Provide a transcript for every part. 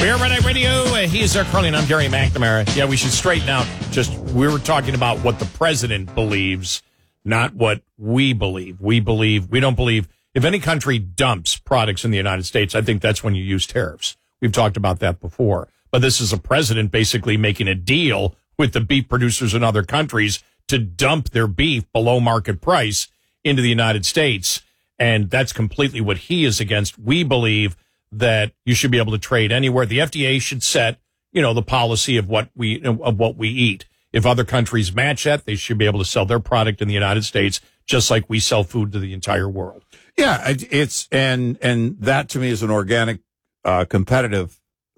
Bear Red Radio. He is Eric Carly, and I'm Gary McNamara. Yeah, we should straighten out. We were talking about what the president believes, not what we believe. We don't believe if any country dumps products in the United States, I think that's when you use tariffs. We've talked about that before. But this is a president basically making a deal with the beef producers in other countries to dump their beef below market price into the United States. And that's completely what he is against. We believe that you should be able to trade anywhere. The FDA should set, the policy of what we eat. If other countries match that, they should be able to sell their product in the United States, just like we sell food to the entire world. Yeah, it's and that to me is an organic, competitive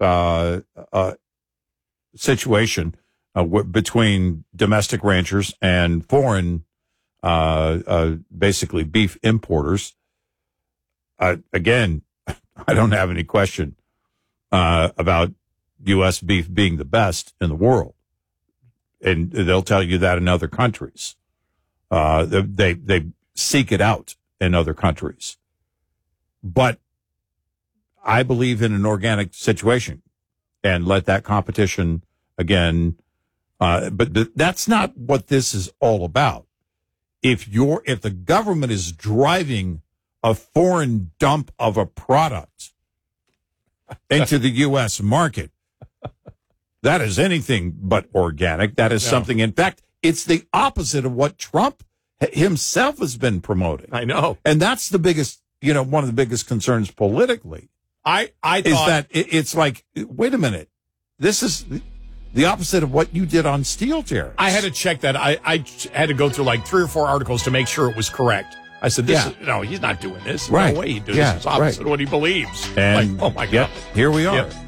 situation between domestic ranchers and foreign, basically beef importers. Again, I don't have any question about U.S. beef being the best in the world, and they'll tell you that in other countries. They seek it out in other countries, but I believe in an organic situation and let that competition again. But that's not what this is all about. If the government is driving a foreign dump of a product into the U.S. market, that is anything but organic. That is something. In fact, it's the opposite of what Trump himself has been promoting. I know. And that's the biggest, one of the biggest concerns politically. I thought is that it's like, wait a minute, this is the opposite of what you did on steel tariffs. I had to check that. I had to go through like 3 or 4 articles to make sure it was correct. I said, no, he's not doing this. Right. No way he'd do this. It's opposite of what he believes. And like, oh, my God. Here we are. Yep.